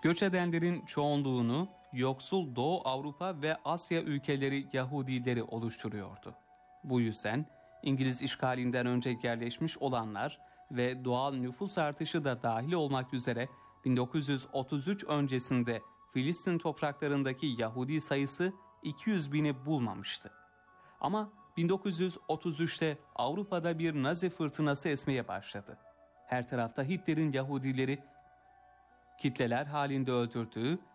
Göç edenlerin çoğunluğunu yoksul Doğu Avrupa ve Asya ülkeleri Yahudileri oluşturuyordu. Bu yüzden İngiliz işgalinden önce yerleşmiş olanlar ve doğal nüfus artışı da dahil olmak üzere 1933 öncesinde Filistin topraklarındaki Yahudi sayısı 200 bini bulmamıştı. Ama 1933'te Avrupa'da bir Nazi fırtınası esmeye başladı. Her tarafta Hitler'in Yahudileri kitleler halinde öldürdüğü